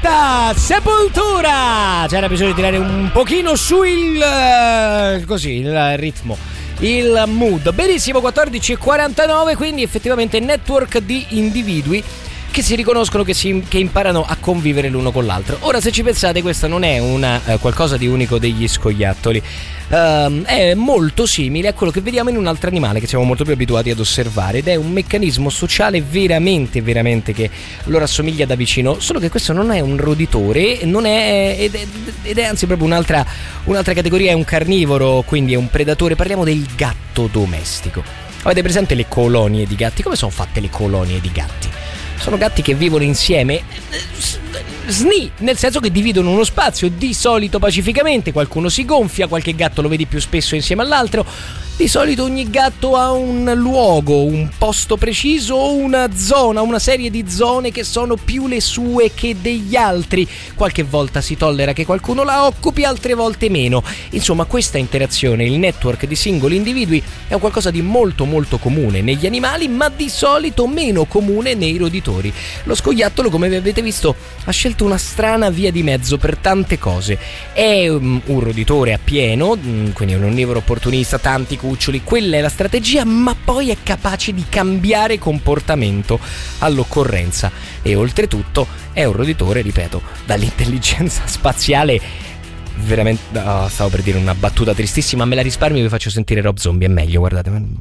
Aspetta, Sepoltura! C'era bisogno di tirare un pochino su il ritmo, il mood. Benissimo, 14:49, quindi effettivamente network di individui che si riconoscono, che imparano a convivere l'uno con l'altro. Ora, se ci pensate, questo non è qualcosa di unico degli scoiattoli, è molto simile a quello che vediamo in un altro animale che siamo molto più abituati ad osservare, ed è un meccanismo sociale veramente che lo rassomiglia da vicino, solo che questo non è un roditore, ed è anzi proprio un'altra categoria, è un carnivoro, quindi è un predatore. Parliamo del gatto domestico. Avete presente le colonie di gatti? Come sono fatte le colonie di gatti? Sono gatti che vivono insieme, nel senso che dividono uno spazio, di solito pacificamente. Qualcuno si gonfia, qualche gatto lo vedi più spesso insieme all'altro. Di solito ogni gatto ha un luogo, un posto preciso, una zona, una serie di zone che sono più le sue che degli altri. Qualche volta si tollera che qualcuno la occupi, altre volte meno. Insomma, questa interazione, il network di singoli individui, è un qualcosa di molto comune negli animali, ma di solito meno comune nei roditori. Lo scoiattolo, come avete visto, ha scelto una strana via di mezzo per tante cose. È un roditore appieno, quindi un onnivoro opportunista, tanti cuccioli, quella è la strategia, ma poi è capace di cambiare comportamento all'occorrenza, e oltretutto è un roditore, ripeto, dall'intelligenza spaziale veramente. Stavo per dire una battuta tristissima, me la risparmio, vi faccio sentire Rob Zombie, è meglio, guardate.